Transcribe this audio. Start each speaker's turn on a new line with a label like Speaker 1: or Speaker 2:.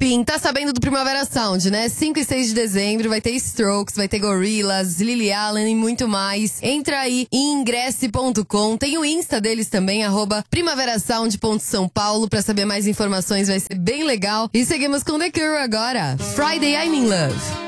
Speaker 1: Shopping, tá sabendo do Primavera Sound, né? 5 e 6 de dezembro vai ter Strokes, vai ter Gorillaz, Lily Allen e muito mais. Entra aí em ingresse.com, tem o Insta deles também, @primaverasound.sãopaulo, pra saber mais informações, vai ser bem legal. E seguimos com The Cure agora, Friday I'm in Love.